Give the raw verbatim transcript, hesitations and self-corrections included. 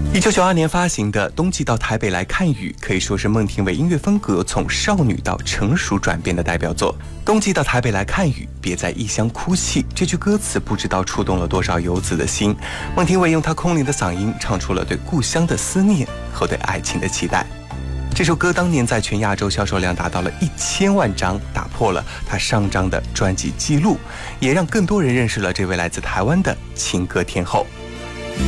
一九九二年发行的《冬季到台北来看雨》可以说是孟庭苇音乐风格从少女到成熟转变的代表作。冬季到台北来看雨，别在异乡哭泣，这句歌词不知道触动了多少游子的心。孟庭苇用她空灵的嗓音唱出了对故乡的思念和对爱情的期待。这首歌当年在全亚洲销售量达到了一千万张，打破了她上张的专辑记录，也让更多人认识了这位来自台湾的情歌天后。